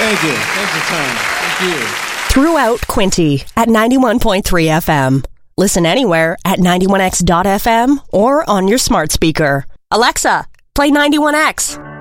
Thank you. Thanks for time. Thank you. Throughout Quinty at 91.3 FM. Listen anywhere at 91x.fm or on your smart speaker. Alexa, play 91X.